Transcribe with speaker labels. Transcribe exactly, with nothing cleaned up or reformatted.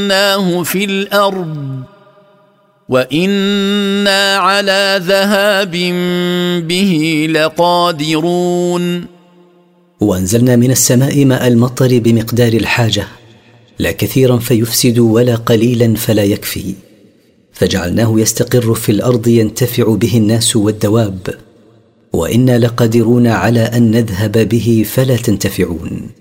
Speaker 1: فَأَسْكَنَّاهُ فِي الْأَرْضِ وَإِنَّا عَلَى ذَهَابٍ بِهِ لَقَادِرُونَ.
Speaker 2: وأنزلنا من السماء ماء المطر بمقدار الحاجة، لا كثيرا فيفسد ولا قليلا فلا يكفي، فجعلناه يستقر في الأرض ينتفع به الناس والدواب، وإنا لقادرون على أن نذهب به فلا تنتفعون.